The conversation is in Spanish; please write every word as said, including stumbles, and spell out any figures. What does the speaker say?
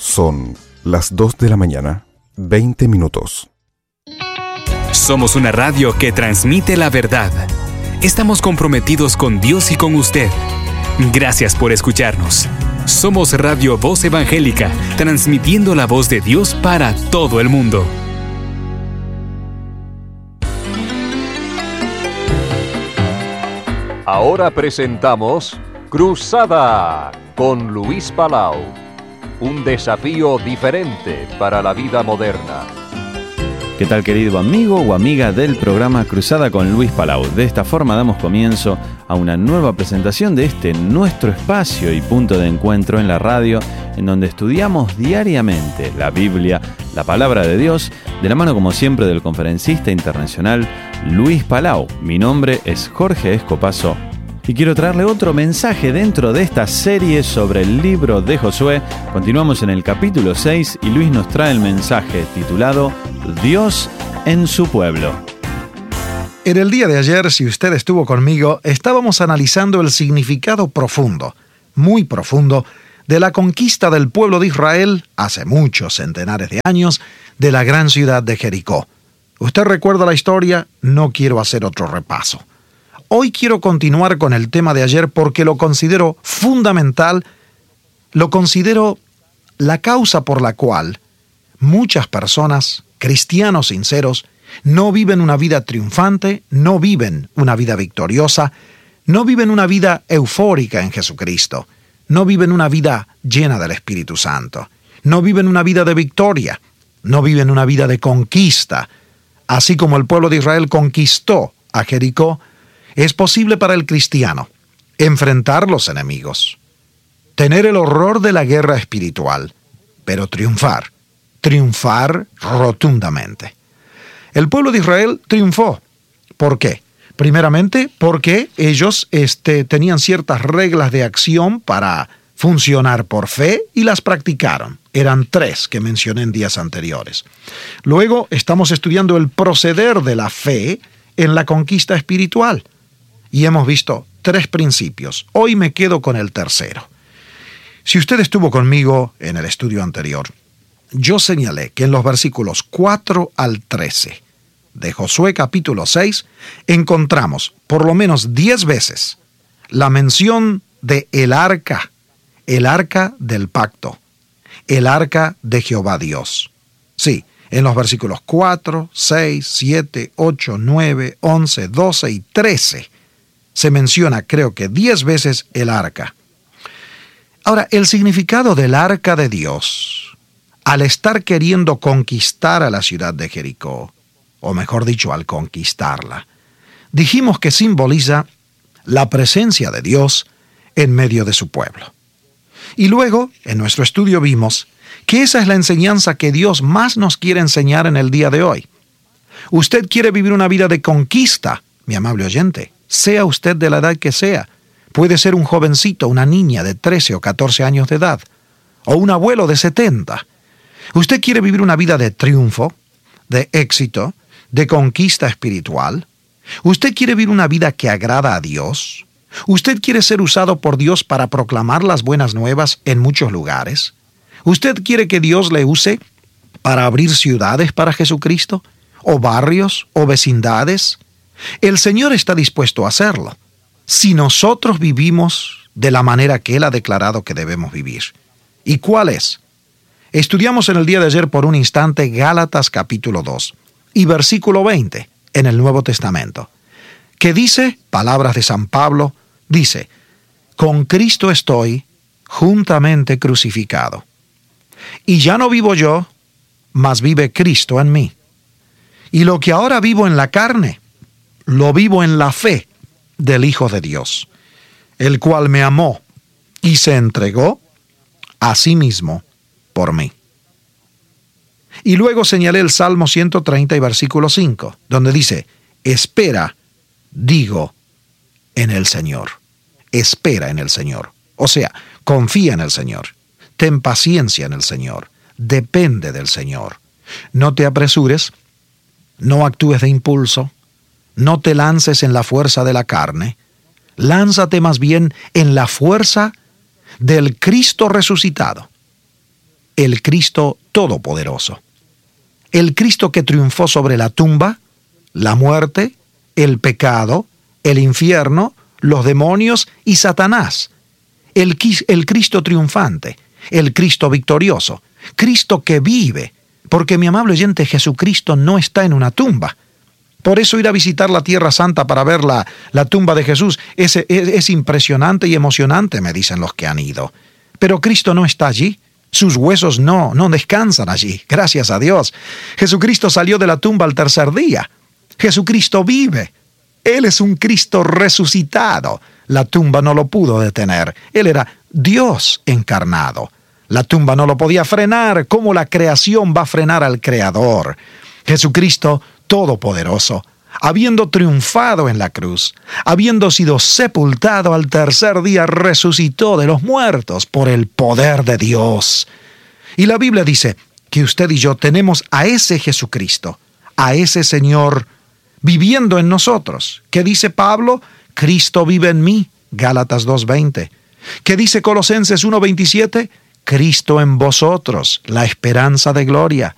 Son las dos de la mañana, veinte minutos. Somos una radio que transmite la verdad. Estamos comprometidos con Dios y con usted. Gracias por escucharnos. Somos Radio Voz Evangélica, transmitiendo la voz de Dios para todo el mundo. Ahora presentamos Cruzada con Luis Palau. Un desafío diferente para la vida moderna. ¿Qué tal, querido amigo o amiga del programa Cruzada con Luis Palau? De esta forma damos comienzo a una nueva presentación de este nuestro espacio y punto de encuentro en la radio, en donde estudiamos diariamente la Biblia, la palabra de Dios, de la mano como siempre del conferencista internacional Luis Palau. Mi nombre es Jorge Escopazo y quiero traerle otro mensaje dentro de esta serie sobre el libro de Josué. Continuamos en el capítulo seis y Luis nos trae el mensaje titulado Dios en su pueblo. En el día de ayer, si usted estuvo conmigo, estábamos analizando el significado profundo, muy profundo, de la conquista del pueblo de Israel hace muchos centenares de años de la gran ciudad de Jericó. ¿Usted recuerda la historia? No quiero hacer otro repaso. Hoy quiero continuar con el tema de ayer porque lo considero fundamental, lo considero la causa por la cual muchas personas, cristianos sinceros, no viven una vida triunfante, no viven una vida victoriosa, no viven una vida eufórica en Jesucristo, no viven una vida llena del Espíritu Santo, no viven una vida de victoria, no viven una vida de conquista. Así como el pueblo de Israel conquistó a Jericó, es posible para el cristiano enfrentar los enemigos, tener el horror de la guerra espiritual, pero triunfar, triunfar rotundamente. El pueblo de Israel triunfó. ¿Por qué? Primeramente, porque ellos este, tenían ciertas reglas de acción para funcionar por fe y las practicaron. Eran tres que mencioné en días anteriores. Luego estamos estudiando el proceder de la fe en la conquista espiritual. Y hemos visto tres principios. Hoy me quedo con el tercero. Si usted estuvo conmigo en el estudio anterior, yo señalé que en los versículos cuatro al trece de Josué capítulo seis encontramos por lo menos diez veces la mención de el arca, el arca del pacto, el arca de Jehová Dios. Sí, en los versículos cuatro, seis, siete, ocho, nueve, once, doce y trece se menciona, creo que diez veces, el arca. Ahora, el significado del arca de Dios, al estar queriendo conquistar a la ciudad de Jericó, o mejor dicho, al conquistarla, dijimos que simboliza la presencia de Dios en medio de su pueblo. Y luego, en nuestro estudio vimos que esa es la enseñanza que Dios más nos quiere enseñar en el día de hoy. Usted quiere vivir una vida de conquista, mi amable oyente, sea usted de la edad que sea. Puede ser un jovencito, una niña de trece o catorce años de edad, o un abuelo de setenta. ¿Usted quiere vivir una vida de triunfo, de éxito, de conquista espiritual? ¿Usted quiere vivir una vida que agrada a Dios? ¿Usted quiere ser usado por Dios para proclamar las buenas nuevas en muchos lugares? ¿Usted quiere que Dios le use para abrir ciudades para Jesucristo? ¿O barrios? ¿O vecindades? El Señor está dispuesto a hacerlo, si nosotros vivimos de la manera que Él ha declarado que debemos vivir. ¿Y cuál es? Estudiamos en el día de ayer por un instante Gálatas capítulo dos y versículo veinte en el Nuevo Testamento, que dice, palabras de San Pablo, dice, con Cristo estoy juntamente crucificado. Y ya no vivo yo, mas vive Cristo en mí. Y lo que ahora vivo en la carne, lo vivo en la fe del Hijo de Dios, el cual me amó y se entregó a sí mismo por mí. Y luego señalé el Salmo ciento treinta y versículo cinco, donde dice, espera, digo, en el Señor. Espera en el Señor. O sea, confía en el Señor. Ten paciencia en el Señor. Depende del Señor. No te apresures, no actúes de impulso, no te lances en la fuerza de la carne, lánzate más bien en la fuerza del Cristo resucitado. el Cristo Todopoderoso. El Cristo que triunfó sobre la tumba, la muerte, el pecado, el infierno, los demonios y Satanás. El, el Cristo triunfante, el Cristo victorioso, Cristo que vive, porque mi amable oyente, Jesucristo no está en una tumba. Por eso ir a visitar la Tierra Santa para ver la, la tumba de Jesús es, es, es impresionante y emocionante, me dicen los que han ido. Pero Cristo no está allí. Sus huesos no, no descansan allí, gracias a Dios. Jesucristo salió de la tumba al tercer día. Jesucristo vive. Él es un Cristo resucitado. La tumba no lo pudo detener. Él era Dios encarnado. La tumba no lo podía frenar. ¿Cómo la creación va a frenar al Creador? Jesucristo Todopoderoso, habiendo triunfado en la cruz, habiendo sido sepultado al tercer día, resucitó de los muertos por el poder de Dios. Y la Biblia dice que usted y yo tenemos a ese Jesucristo, a ese Señor viviendo en nosotros. ¿Qué dice Pablo? Cristo vive en mí, Gálatas dos veinte. ¿Qué dice Colosenses uno veintisiete? Cristo en vosotros, la esperanza de gloria.